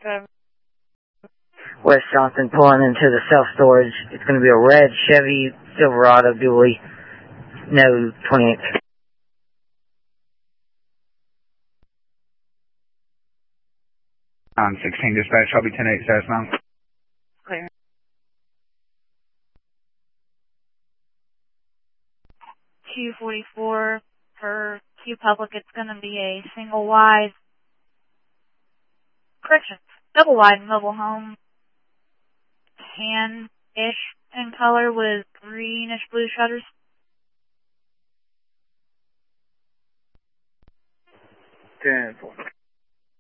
West Johnson pulling into the self-storage. It's going to be a red Chevy Silverado dually. No 28. 16 dispatch, I'll be 10-8 status now. Clear. Q44 for Q Public, it's going to be a single wide, double wide mobile home, tan-ish in color with greenish blue shutters. 10-4.